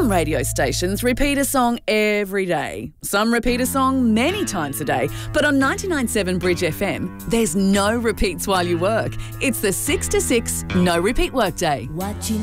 Some radio stations repeat a song every day. Some repeat a song many times a day. But on 99.7 Bridge FM, there's no repeats while you work. It's the 6 to 6 no repeat workday. Watching